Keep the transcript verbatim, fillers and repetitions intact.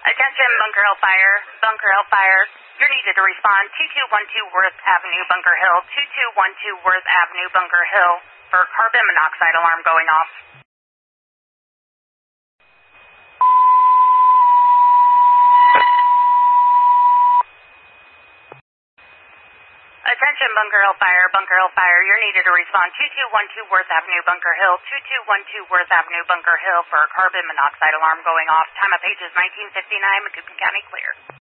Attention, Bunker Hill Fire. Bunker Hill Fire. You're needed to respond. two two one two Worth Avenue, Bunker Hill. two two one two Worth Avenue, Bunker Hill. For carbon monoxide alarm going off. Attention, Bunker Hill Fire. Bunker Hill Fire. You're needed to respond. two two one two Worth Avenue, Bunker Hill. two two one two Worth Avenue, Bunker Hill. For carbon monoxide alarm going off. Time of page is nineteen fifty-nine. Macoupin County clear.